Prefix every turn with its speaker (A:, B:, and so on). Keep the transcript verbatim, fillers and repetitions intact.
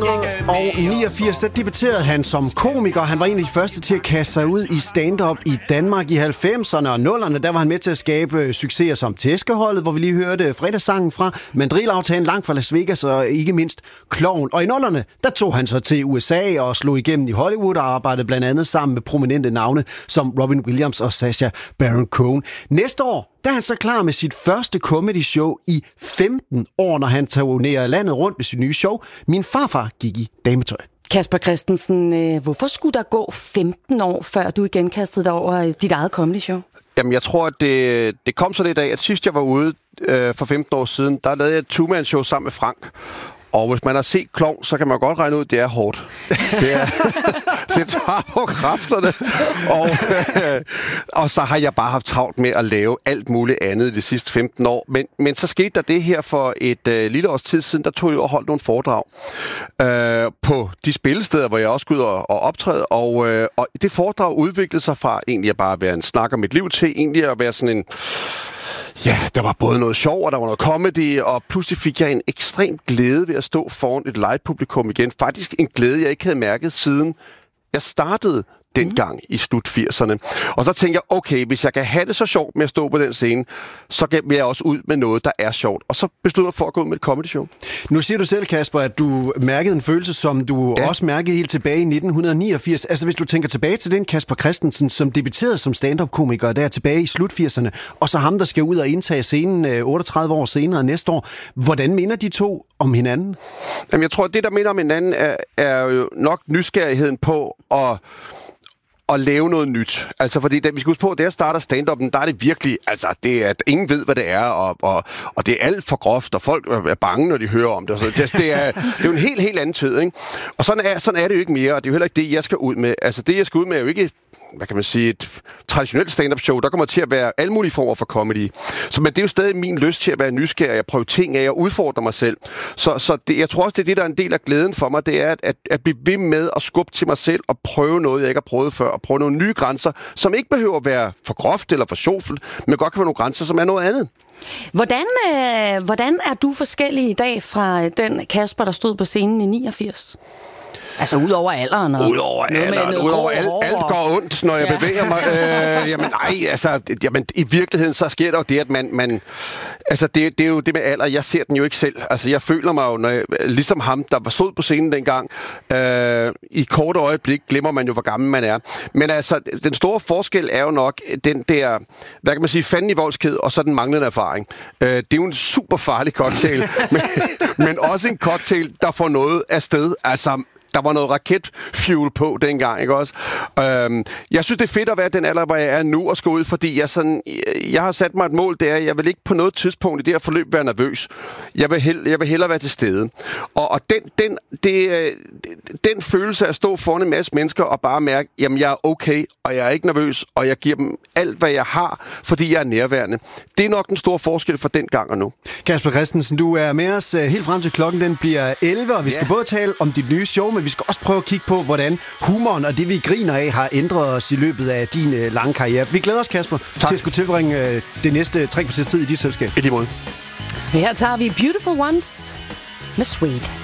A: niogfirs, der debuterede han som komiker. Han var en af de første til at kaste sig ud i stand-up i Danmark. I halvfemserne og nullerne, der var han med til at skabe succeser som Tæskeholdet, hvor vi lige hørte fredagssangen fra Mandrilaftalen, Langt fra Las Vegas og ikke mindst Klovn. Og i nullerne, der tog han så til U S A og slog igennem i Hollywood og arbejdede blandt andet sammen med prominente navne som Robin Williams og Sacha Baron Cohen. Næste år, der er han så klar med sit første comedy show i femten år, når han turnerer landet rundt med sit nye show. Min farfar gik i dametøj.
B: Kasper Christensen, hvorfor skulle der gå femten år, før du igen kastede dig over dit eget comedy show?
C: Jamen, jeg tror, at det, det kom så det i dag, at sidst jeg var ude øh, for femten år siden, der lavede jeg et two-man-show sammen med Frank. Og hvis man har set Klovn, så kan man godt regne ud, at det er hårdt. Det, er, det tager på kræfterne. Og, øh, og så har jeg bare haft travlt med at lave alt muligt andet de sidste femten år. Men, men så skete der det her for et øh, lille års tid siden, der tog jeg og holdt nogle foredrag øh, på de spillesteder, hvor jeg også skulle ud og, og optræde. Og, øh, og det foredrag udviklede sig fra egentlig at bare være en snak om mit liv til egentlig at være sådan en... Ja, der var både noget sjov, og der var noget comedy, og pludselig fik jeg en ekstrem glæde ved at stå foran et live-publikum igen. Faktisk en glæde, jeg ikke havde mærket siden jeg startede dengang i slut firserne. Og så tænkte jeg, okay, hvis jeg kan have det så sjovt med at stå på den scene, så vil jeg også ud med noget, der er sjovt. Og så besluttede jeg for at gå ud med et comedy show.
A: Nu siger du selv, Kasper, at du mærkede en følelse, som du ja. også mærkede helt tilbage i nitten niogfirs. Altså hvis du tænker tilbage til den Kasper Christensen, som debuterede som stand-up-komiker der tilbage i slut firserne, og så ham, der skal ud og indtage scenen otteogtredive år senere næste år. Hvordan minder de to om hinanden?
C: Jamen, jeg tror, at det, der minder om hinanden, er, er jo nok nysgerrigheden på at at lave noget nyt. Altså, fordi det, vi skal huske på, at da jeg starter stand-up'en, der er det virkelig, altså, det er, at ingen ved, hvad det er, og, og, og det er alt for groft, og folk er bange, når de hører om det. Så det, det, er, det er jo en helt, helt anden tid, ikke? Og sådan er, sådan er det jo ikke mere, og det er jo heller ikke det, jeg skal ud med. Altså, det, jeg skal ud med, er jo ikke, hvad kan man sige, et traditionelt stand-up show. Der kommer til at være alle mulige former for comedy. Så men det er jo stadig min lyst til at være nysgerrig, at prøve ting af, og udfordre mig selv. Så, så det, jeg tror også, det er det, der er en del af glæden for mig, det er at, at, at blive ved med at skubbe til mig selv og prøve noget, jeg ikke har prøvet før, og prøve nogle nye grænser, som ikke behøver at være for groft eller for sjovt, men godt kan være nogle grænser, som er noget andet.
B: Hvordan, øh, hvordan er du forskellig i dag fra den Kasper, der stod på scenen i niogfirs? Altså ud over alderen? Og
C: Udover alderen, udover alt, alt går ondt, når jeg ja. bevæger mig. Øh, jamen nej, altså, jamen, i virkeligheden så sker der jo det, at man, man altså det, det er jo det med alder, jeg ser den jo ikke selv. Altså jeg føler mig jo, når jeg, ligesom ham, der var stod på scenen dengang, øh, i kort øjeblik glemmer man jo, hvor gammel man er. Men altså, den store forskel er jo nok den der, hvad kan man sige, fanden i voldsked, og så den manglende erfaring. Øh, det er jo en super farlig cocktail, men, men også en cocktail, der får noget afsted. Altså, der var noget raketfuel på dengang, ikke også? Øhm, jeg synes, det er fedt at være den alder, hvor jeg er nu og skal ud, fordi jeg, sådan, jeg har sat mig et mål, det er, jeg vil ikke på noget tidspunkt i det her forløb være nervøs. Jeg vil, hell, jeg vil hellere være til stede. Og, og den, den, det, den følelse af at stå foran en masse mennesker og bare mærke, jamen jeg er okay, og jeg er ikke nervøs, og jeg giver dem alt, hvad jeg har, fordi jeg er nærværende. Det er nok den store forskel fra den gang og nu.
A: Kasper Christensen, du er med os helt frem til klokken, den bliver elleve, og vi skal ja. både tale om dit nye show, men vi skal også prøve at kigge på, hvordan humoren og det, vi griner af, har ændret os i løbet af din øh, lange karriere. Vi glæder os, Kasper, tak. til at skulle tilbringe øh, det næste tre kvarters tid i dit selskab.
C: I lige måde.
B: Her tager vi Beautiful Ones med Suede.